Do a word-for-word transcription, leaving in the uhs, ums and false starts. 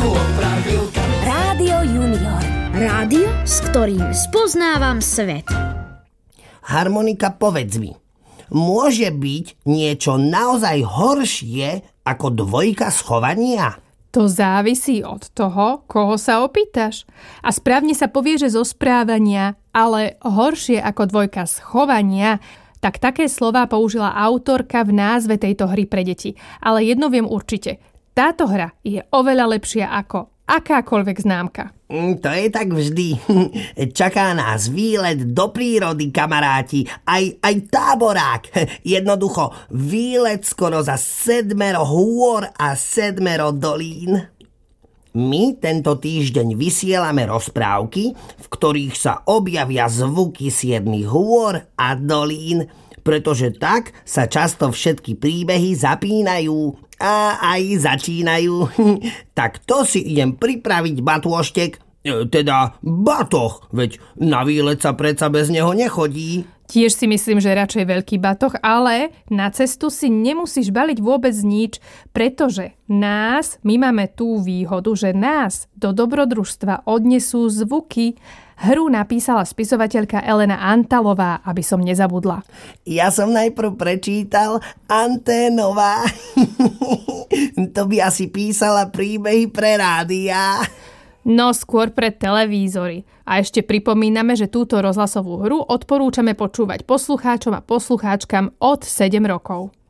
Rádio Junior. Rádio, s ktorým spoznávam svet. Harmonika, povedz mi, môže byť niečo naozaj horšie ako dvojka schovania? To závisí od toho, koho sa opýtaš. A správne sa povie, že zo správania, ale horšie ako dvojka schovania, tak také slová použila autorka v názve tejto hry pre deti. Ale jedno viem určite. Táto hra je oveľa lepšia ako akákoľvek známka. To je tak vždy. Čaká nás výlet do prírody, kamaráti. Aj, aj táborák. Jednoducho, výlet skoro za sedmero hôr a sedmero dolín. My tento týždeň vysielame rozprávky, v ktorých sa objavia zvuky siedmich hôr a dolín, pretože tak sa často všetky príbehy zapínajú a aj začínajú. Tak to si idem pripraviť, batôštek, teda batoh, veď na výlet sa predsa bez neho nechodí. Tiež si myslím, že radšej veľký batoh, ale na cestu si nemusíš baliť vôbec nič, pretože nás, my máme tú výhodu, že nás do dobrodružstva odnesú zvuky. Hru napísala spisovateľka Elena Antalová, aby som nezabudla. Ja som najprv prečítal Anténová. To by asi písala príbehy pre rádia. No skôr pre televízory. A ešte pripomíname, že túto rozhlasovú hru odporúčame počúvať poslucháčom a poslucháčkam od sedem rokov.